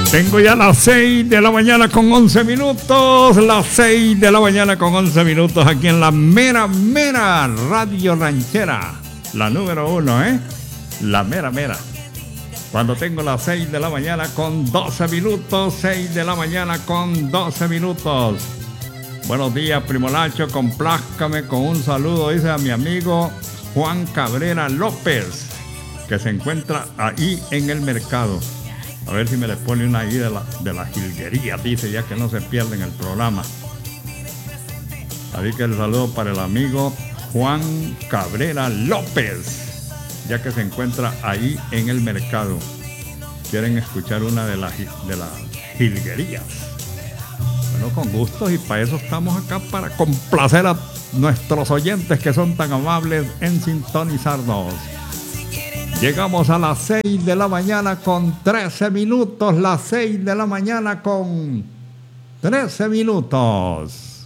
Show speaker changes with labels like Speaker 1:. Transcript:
Speaker 1: Tengo ya las 6 de la mañana con 11 minutos. Las 6 de la mañana con 11 minutos aquí en la mera Radio Ranchera. La número 1, ¿eh? La mera. Cuando tengo las 6 de la mañana con 12 minutos. 6 de la mañana con 12 minutos. Buenos días, Primo Nacho. Complázcame con un saludo, dice a mi amigo Juan Cabrera López, que se encuentra ahí en el mercado. A ver si me le pone una ahí de la jilguería, dice, ya que no se pierden el programa. Así que el saludo para el amigo Juan Cabrera López, ya que se encuentra ahí en el mercado. Quieren escuchar una de las jilguerías. Bueno, con gustos, y para eso estamos acá, para complacer a nuestros oyentes que son tan amables en sintonizarnos. Llegamos a las 6 de la mañana con 13 minutos. Las 6 de la mañana con 13 minutos.